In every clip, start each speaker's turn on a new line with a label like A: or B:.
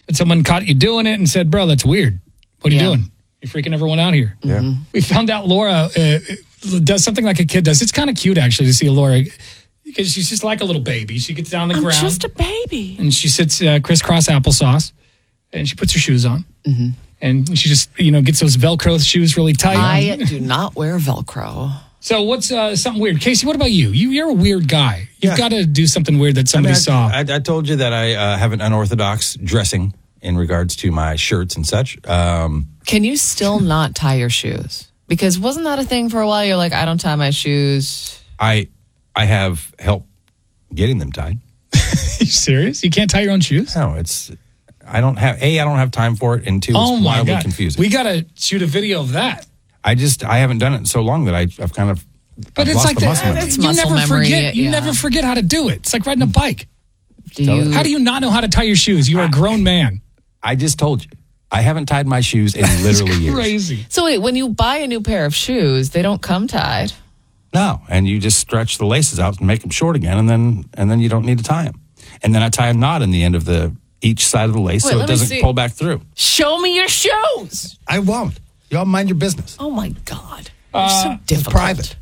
A: and someone caught you doing it and said, bro, that's weird. What are you doing? You're freaking everyone out here.
B: Yeah.
A: We found out Laura does something like a kid does. It's kind of cute, actually, to see Laura, because she's just like a little baby. She gets down on the ground.
C: Just a baby.
A: And she sits crisscross applesauce, and she puts her shoes on.
C: Mm-hmm.
A: And she just, gets those Velcro shoes really tight.
C: I do not wear Velcro.
A: So what's something weird? Casey, what about you? You're a weird guy. You've got to do something weird that somebody saw.
B: I told you that I have an unorthodox dressing in regards to my shirts and such.
C: Can you still not tie your shoes? Because wasn't that a thing for a while? You're like, I don't tie my shoes.
B: I have help getting them tied.
A: Are you serious? You can't tie your own shoes?
B: No, I don't have time for it, and two, it's wildly confusing.
A: We got to shoot a video of that.
B: I haven't done it in so long that I've kind of
A: But it's
B: lost
A: like
B: the muscle memory.
C: It's muscle memory.
A: You never forget how to do it. It's like riding a bike.
C: How
A: How do you not know how to tie your shoes? You're a grown man.
B: I just told you. I haven't tied my shoes in literally years.
A: Crazy.
C: So wait, when you buy a new pair of shoes, they don't come tied.
B: No, and you just stretch the laces out and make them short again, and then you don't need to tie them. And then I tie a knot in the end of each side of the lace so it doesn't pull back through.
C: Show me your shoes.
B: I won't. Y'all mind your business.
C: Oh my God. You're so difficult.
B: It's private.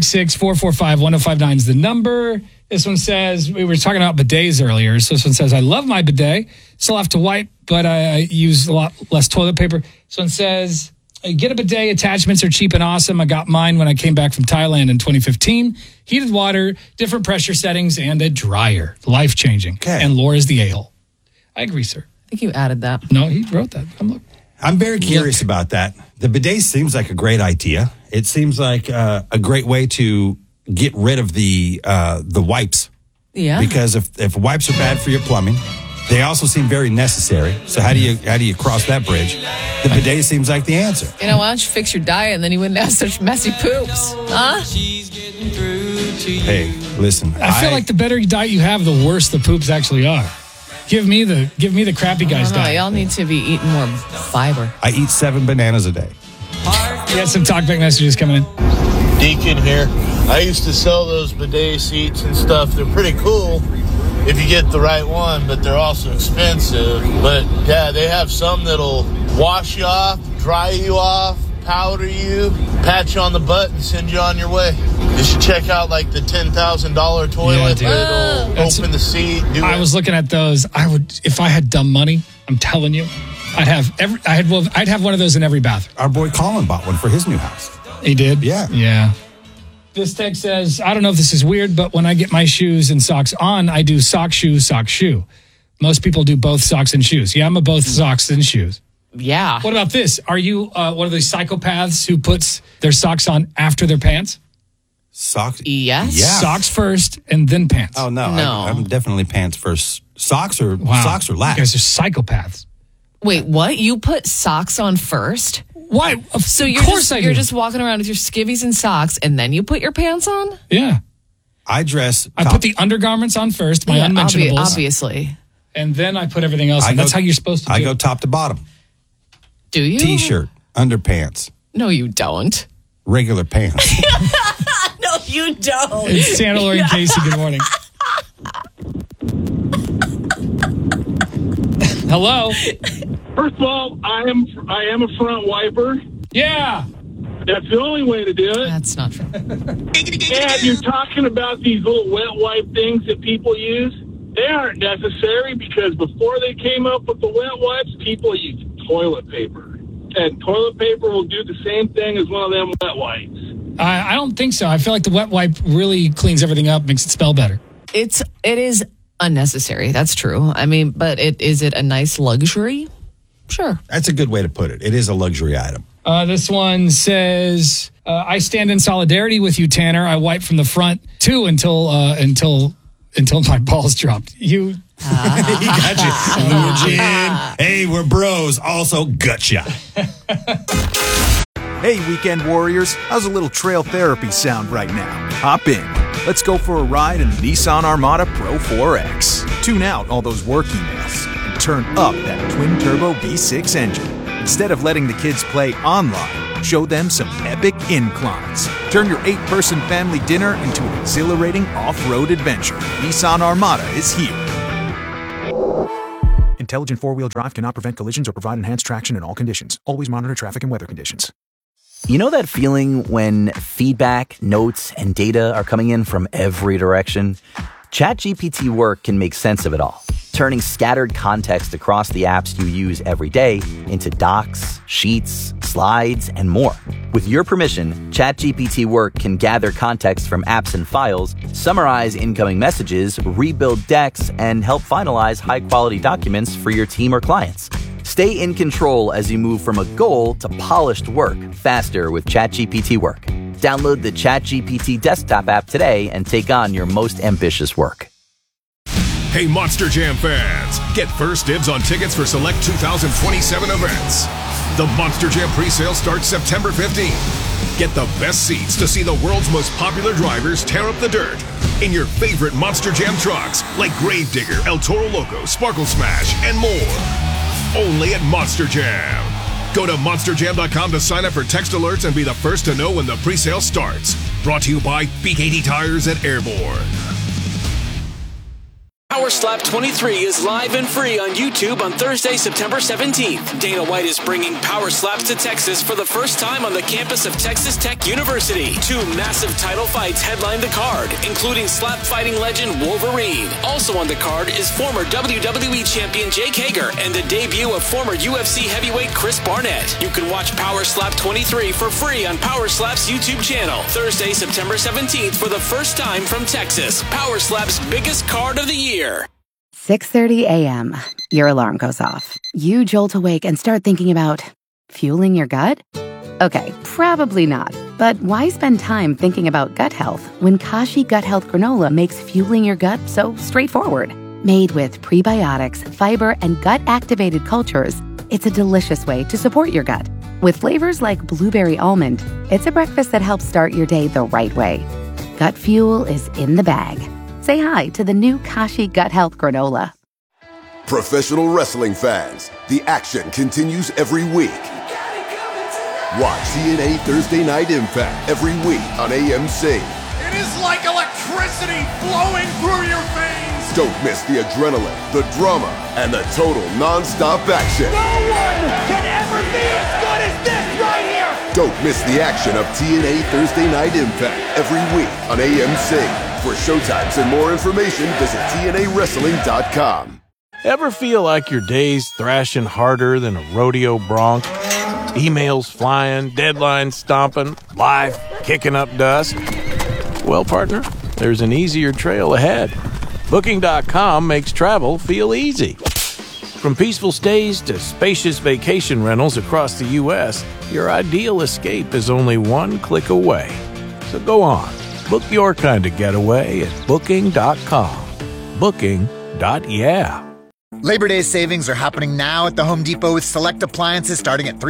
A: 866-445-1059 is the number. This one says, we were talking about bidets earlier. So this one says, I love my bidet. Still have to wipe, but I use a lot less toilet paper. This one says, get a bidet. Attachments are cheap and awesome. I got mine when I came back from Thailand in 2015. Heated water, different pressure settings, and a dryer. Life-changing.
B: Okay.
A: And Laura's the a-hole. I agree, sir.
C: I think you added that.
A: No, he wrote that.
B: I'm very curious about that. The bidet seems like a great idea. It seems like a great way to get rid of the wipes.
C: Yeah.
B: Because if wipes are bad for your plumbing, they also seem very necessary. So how do you cross that bridge? The bidet seems like the answer.
C: Why don't you fix your diet and then you wouldn't have such messy poops? Huh?
B: Hey, listen.
A: I feel like the better diet you have, the worse the poops actually are. Give me the crappy guy's diet.
C: Y'all need to be eating more fiber.
B: I eat 7 bananas a day.
A: We got some talkback messages coming in.
D: Deacon here. I used to sell those bidet seats and stuff. They're pretty cool if you get the right one, but they're also expensive. But yeah, they have some that'll wash you off, dry you off, powder you, pat you on the butt, and send you on your way. You should check out like the $10,000 toilet that'll open the seat.
A: I was looking at those. I would, if I had dumb money, I'm telling you, I'd have one of those in every bathroom.
B: Our boy Colin bought one for his new house.
A: He did?
B: Yeah.
A: Yeah. This text says, I don't know if this is weird, but when I get my shoes and socks on, I do sock, shoe, sock, shoe. Most people do both socks and shoes. Yeah, I'm a both socks and shoes.
C: Yeah.
A: What about this? Are you one of those psychopaths who puts their socks on after their pants?
B: Socks?
C: Yes.
B: Yeah.
A: Socks first and then pants.
B: Oh, no. I'm definitely pants first. Socks or last.
A: You guys are psychopaths.
C: Wait, what? You put socks on first?
A: Why?
C: So you're just walking around with your skivvies and socks, and then you put your pants on?
A: Yeah.
B: I
A: put the undergarments on first, my unmentionables.
C: Obviously.
A: And then I put everything else on. That's how you're supposed to do it.
B: I go top to bottom.
C: Do you?
B: T-shirt, underpants.
C: No, you don't.
B: Regular pants.
C: No, you don't.
A: It's Santa Lori and Casey. Good morning. Hello.
E: First of all, I am a front wiper.
A: Yeah.
E: That's the only way to do it.
C: That's not true.
E: And you're talking about these little wet wipe things that people use. They aren't necessary because before they came up with the wet wipes, people used toilet paper. And toilet paper will do the same thing as one of them wet wipes.
A: I don't think so. I feel like the wet wipe really cleans everything up, makes it smell better.
C: It is unnecessary. That's true. I mean, but is it a nice luxury? Sure.
B: That's a good way to put it. It is a luxury item.
A: This one says, I stand in solidarity with you, Tanner. I wipe from the front too until my balls dropped. You.
B: He got you. Jim. Hey, we're bros. Also, gotcha.
F: Hey, weekend warriors. How's a little trail therapy sound right now? Hop in. Let's go for a ride in the Nissan Armada Pro 4X. Tune out all those work emails and turn up that twin-turbo V6 engine. Instead of letting the kids play online, show them some epic inclines. Turn your 8-person family dinner into an exhilarating off-road adventure. Nissan Armada is here. Intelligent four-wheel drive cannot prevent collisions or provide enhanced traction in all conditions. Always monitor traffic and weather conditions.
G: You know that feeling when feedback, notes, and data are coming in from every direction? ChatGPT Work can make sense of it all, turning scattered context across the apps you use every day into docs, sheets, slides, and more. With your permission, ChatGPT Work can gather context from apps and files, summarize incoming messages, rebuild decks, and help finalize high-quality documents for your team or clients. Stay in control as you move from a goal to polished work faster with ChatGPT Work. Download the ChatGPT desktop app today and take on your most ambitious work.
H: Hey, Monster Jam fans, get first dibs on tickets for select 2027 events. The Monster Jam presale starts September 15th. Get the best seats to see the world's most popular drivers tear up the dirt in your favorite Monster Jam trucks like Gravedigger, El Toro Loco, Sparkle Smash, and more. Only at Monster Jam. Go to monsterjam.com to sign up for text alerts and be the first to know when the presale starts. Brought to you by BKT Tires and Airborne.
I: Power Slap 23 is live and free on YouTube on Thursday, September 17th. Dana White is bringing Power Slaps to Texas for the first time on the campus of Texas Tech University. 2 massive title fights headline the card, including slap fighting legend Wolverine. Also on the card is former WWE champion Jake Hager and the debut of former UFC heavyweight Chris Barnett. You can watch Power Slap 23 for free on Power Slap's YouTube channel. Thursday, September 17th for the first time from Texas. Power Slap's biggest card of the year.
J: 6:30 a.m. Your alarm goes off. You jolt awake and start thinking about fueling your gut? Okay, probably not. But why spend time thinking about gut health when Kashi Gut Health Granola makes fueling your gut so straightforward? Made with prebiotics, fiber, and gut-activated cultures, it's a delicious way to support your gut. With flavors like blueberry almond, it's a breakfast that helps start your day the right way. Gut fuel is in the bag. Say hi to the new Kashi Gut Health Granola.
K: Professional wrestling fans, the action continues every week. Watch TNA Thursday Night Impact every week on AMC.
L: It is like electricity flowing through your veins.
K: Don't miss the adrenaline, the drama, and the total non-stop action.
L: No one can ever be as good as this right here.
K: Don't miss the action of TNA Thursday Night Impact every week on AMC. For showtimes and more information, visit TNAWrestling.com.
M: Ever feel like your day's thrashing harder than a rodeo bronc? Emails flying, deadlines stomping, life kicking up dust? Well, partner, there's an easier trail ahead. Booking.com makes travel feel easy. From peaceful stays to spacious vacation rentals across the U.S., your ideal escape is only one click away. So go on. Book your kind of getaway at Booking.com. Booking.yeah.
N: Labor Day savings are happening now at the Home Depot with select appliances starting at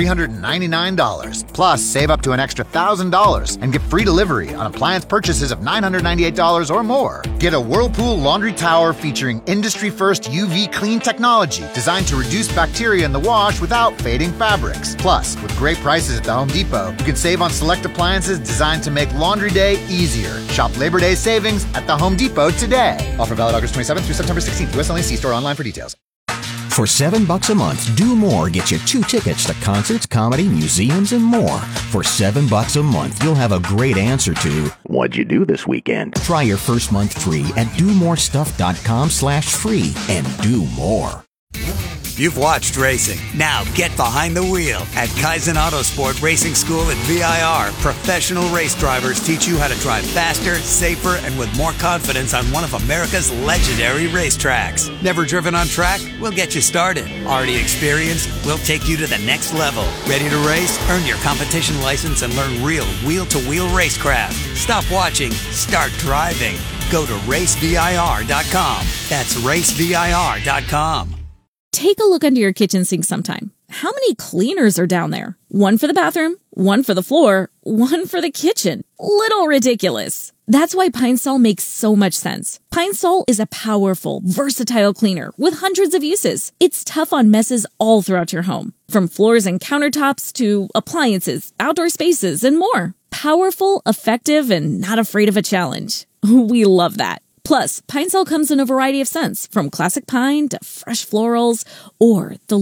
N: $399. Plus, save up to an extra $1,000 and get free delivery on appliance purchases of $998 or more. Get a Whirlpool laundry tower featuring industry-first UV clean technology designed to reduce bacteria in the wash without fading fabrics. Plus, with great prices at the Home Depot, you can save on select appliances designed to make laundry day easier. Shop Labor Day savings at the Home Depot today. Offer valid August 27th through September 16th. U.S. only. See store online for details.
O: For $7 a month, Do More gets you 2 tickets to concerts, comedy, museums, and more. For $7 a month, you'll have a great answer to, what'd you do this weekend? Try your first month free at domorestuff.com/free and do more.
P: You've watched racing. Now get behind the wheel. At Kaizen Autosport Racing School at VIR, professional race drivers teach you how to drive faster, safer, and with more confidence on one of America's legendary racetracks. Never driven on track? We'll get you started. Already experienced? We'll take you to the next level. Ready to race? Earn your competition license and learn real wheel-to-wheel racecraft. Stop watching. Start driving. Go to racevir.com. That's racevir.com.
Q: Take a look under your kitchen sink sometime. How many cleaners are down there? One for the bathroom, one for the floor, one for the kitchen. Little ridiculous. That's why Pine Sol makes so much sense. Pine Sol is a powerful, versatile cleaner with hundreds of uses. It's tough on messes all throughout your home, from floors and countertops to appliances, outdoor spaces, and more. Powerful, effective, and not afraid of a challenge. We love that. Plus, Pine Sol comes in a variety of scents, from classic pine to fresh florals or the